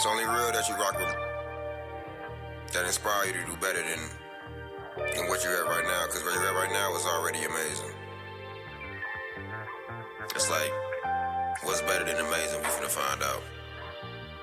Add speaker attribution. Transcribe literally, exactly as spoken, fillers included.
Speaker 1: It's only real that you rock with, that inspire you to do better than, than what you're at right now. Because where you're at right now is already amazing. It's like, what's better than amazing? We finna find out.